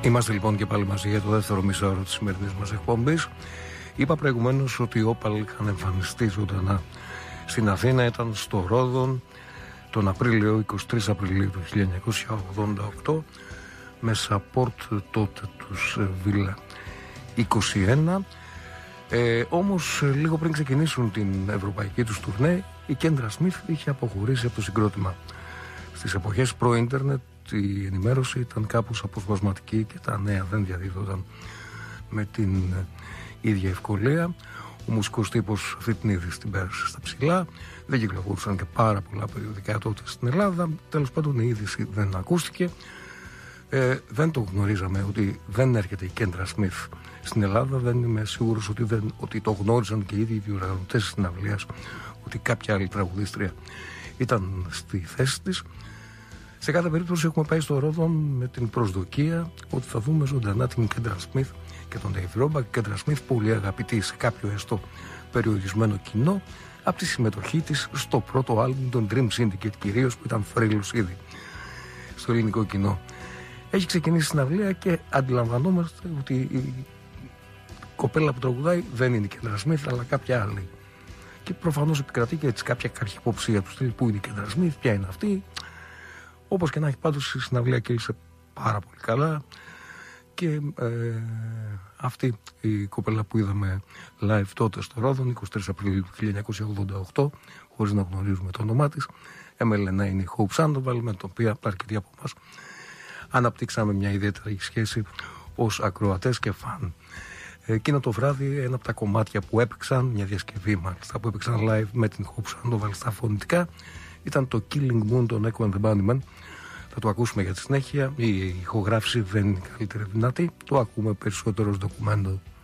Είμαστε λοιπόν και πάλι μαζί για το δεύτερο μισάωρο της σημερινής μας εκπομπής. Είπα προηγουμένως ότι οι Όπαλ είχαν εμφανιστεί ζωντανά στην Αθήνα, ήταν στο Ρόδον τον Απρίλιο, 23 Απριλίου του 1988, με support τότε τους Βίλα 21. Όμως λίγο πριν ξεκινήσουν την ευρωπαϊκή τους τουρνέ, η Κέντρα Σμιθ είχε αποχωρήσει από το συγκρότημα. Στις εποχές προ-ίντερνετ η ενημέρωση ήταν κάπως αποσπασματική και τα νέα δεν διαδίδονταν με την ίδια ευκολία. Ο μουσικός τύπος αυτή την είδηση την πέρασε στα ψηλά. Δεν κυκλοφορούσαν και πάρα πολλά περιοδικά τότε στην Ελλάδα. Τέλος πάντων η είδηση δεν ακούστηκε. Δεν το γνωρίζαμε ότι δεν έρχεται η Κέντρα Σμιθ στην Ελλάδα. Δεν είμαι σίγουρος ότι το γνώριζαν και οι ίδιοι οι διοργανωτές της συναυλίας, ότι κάποια άλλη τραγουδίστρια ήταν στη θέση της. Σε κάθε περίπτωση έχουμε πάει στο Ρόδον με την προσδοκία ότι θα δούμε ζωντανά την Κέντρα Σμιθ και τον Dave Roebuck. Κέντρα Σμιθ πολύ αγαπητή σε κάποιο έστω περιορισμένο κοινό από τη συμμετοχή της στο πρώτο άλμπουμ των Dream Syndicate, κυρίως, που ήταν θρύλος ήδη στο ελληνικό κοινό. Έχει ξεκινήσει η συναυλία και αντιλαμβανόμαστε ότι η κοπέλα που τραγουδάει δεν είναι η Κέντρα Σμιθ αλλά κάποια άλλη. Και προφανώς επικρατεί και έτσι κάποια καχυποψία του στυλ, πού είναι η Κέντρα Σμιθ, ποια είναι αυτή. Όπως και να έχει, πάντως η συναυλία κύλησε πάρα πολύ καλά και αυτή η κοπέλα που είδαμε live τότε στο Ρόδον 23 Απριλίου του 1988, χωρίς να γνωρίζουμε το όνομά της, έμελε να είναι η Hope Sandoval, με την οποία αρκετοί από εμάς αναπτύξαμε μια ιδιαίτερη σχέση ως ακροατές και φαν. Εκείνο το βράδυ ένα από τα κομμάτια που έπαιξαν, μια διασκευή μάλιστα που έπαιξαν live με την Hope Sandoval στα φωνητικά, ήταν το Killing Moon των Echo and the Bunnymen. Θα το ακούσουμε για τη συνέχεια. Η ηχογράφηση δεν είναι καλύτερη δυνατή. Το ακούμε περισσότερο ως ντοκουμέντο